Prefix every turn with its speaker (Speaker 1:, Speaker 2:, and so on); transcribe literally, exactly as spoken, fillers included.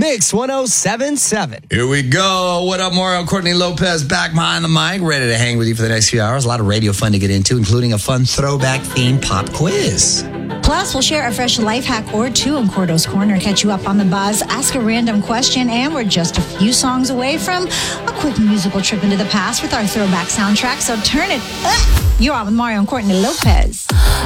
Speaker 1: Mix one oh seven point seven.
Speaker 2: Here we go. What up, Mario? Courtney Lopez back behind the mic, ready to hang with you for the next few hours. A lot of radio fun to get into, including a fun throwback-themed pop quiz.
Speaker 3: Plus, we'll share a fresh life hack or two in Cordo's Corner, catch you up on the buzz, ask a random question, and we're just a few songs away from a quick musical trip into the past with our throwback soundtrack. So turn it up. You're on with Mario and Courtney Lopez.